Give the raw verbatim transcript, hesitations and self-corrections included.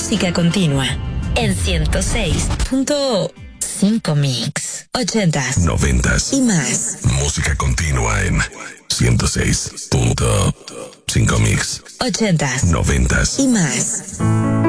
música continua en ciento seis punto cinco Mix. Ochentas, noventas y más. Música continua en ciento seis punto cinco Mix. Ochentas, Noventas y más.